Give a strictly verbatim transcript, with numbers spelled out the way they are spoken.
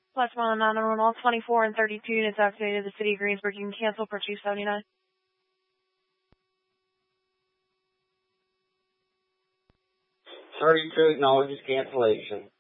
Westmoreland nine one one, all twenty-four and thirty-two units activated the city of Greensburg. You can cancel for two seventy-nine. thirty-two acknowledges cancellation.